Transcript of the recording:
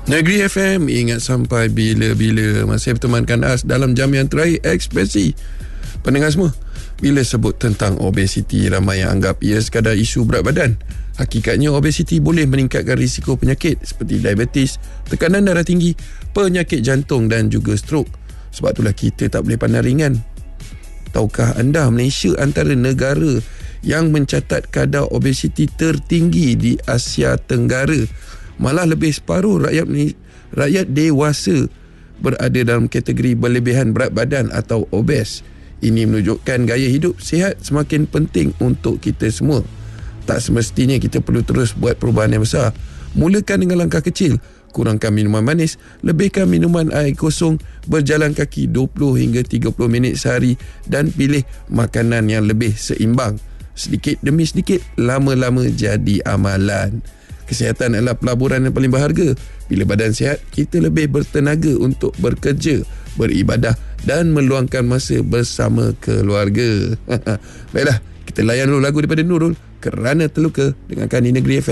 Negeri FM, ingat sampai bila-bila. Masih bertemankan As dalam jam yang terakhir Ekspresi. Pendengar semua, bila sebut tentang obesiti, ramai yang anggap ia sekadar isu berat badan. Hakikatnya obesiti boleh meningkatkan risiko penyakit seperti diabetes, tekanan darah tinggi, penyakit jantung dan juga strok. Sebab itulah kita tak boleh pandang ringan. Tahukah anda Malaysia antara negara yang mencatat kadar obesiti tertinggi di Asia Tenggara? Malah lebih separuh rakyat dewasa berada dalam kategori berlebihan berat badan atau obes. Ini menunjukkan gaya hidup sihat semakin penting untuk kita semua. Tak semestinya kita perlu terus buat perubahan yang besar. Mulakan dengan langkah kecil. Kurangkan minuman manis, lebihkan minuman air kosong, berjalan kaki 20 hingga 30 minit sehari dan pilih makanan yang lebih seimbang. Sedikit demi sedikit, lama-lama jadi amalan. Kesihatan adalah pelaburan yang paling berharga. Bila badan sihat, kita lebih bertenaga untuk bekerja, beribadah dan meluangkan masa bersama keluarga. Baiklah, kita layan dulu lagu daripada Nurul, Kerana Terluka, dengarkan di Negeri FM.